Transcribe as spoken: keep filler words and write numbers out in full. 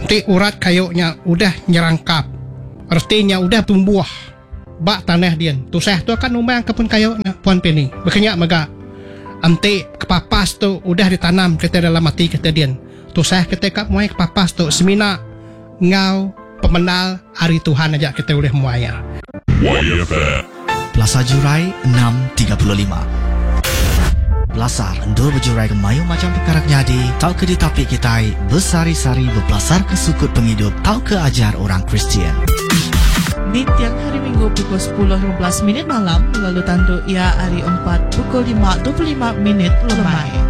Nanti urat kayunya udah nyerangkap, artinya udah tumbuh bak tanah dia. Tu sah tu akan umang kepun kayunya Puan Penny. Berkenyak maga. Nanti kepapas tu udah ditanam kita dalam hati kita dia. Tu sah kita kat muai kepapas tu semina ngau pemenal hari Tuhan aja kita boleh muaya. Plaza Jurai enam tiga puluh lima. Belasar endor berjurai ke mayu macam perkara jadi. Tau ke di tapi kita bersari-sari berbelasar ke sukut penghidup. Tau ke ajar orang Kristian. Di tiang hari Minggu pukul sepuluh lima belas minit malam, lalu tanduk ia hari empat pukul lima dua puluh lima minit lemai.